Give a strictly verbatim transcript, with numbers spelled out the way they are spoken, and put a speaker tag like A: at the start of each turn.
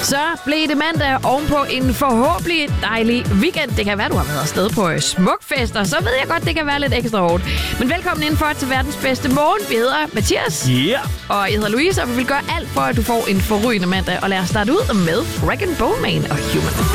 A: Så blev det mandag ovenpå en forhåbentlig dejlig weekend. Det kan være, du har været afsted på smukfester, så ved jeg godt, det kan være lidt ekstra hårdt. Men velkommen indenfor til verdens bedste morgen. Vi hedder Mathias.
B: Yeah.
A: Og jeg hedder Louise, og vi vil gøre alt for, at du får en forrygende mandag. Og lad os starte ud med Rag and Bone Man og Human.